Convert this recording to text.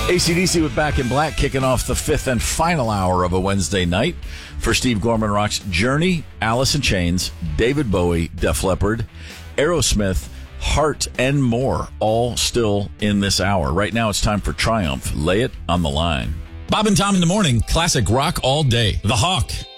AC/DC with Back in Black, kicking off the fifth and final hour of a Wednesday night. For Steve Gorman Rocks, Journey, Alice in Chains, David Bowie, Def Leppard, Aerosmith, Heart, and more, all still in this hour. Right now it's time for Triumph. Lay it on the line. Bob and Tom in the morning, classic rock all day. The Hawk.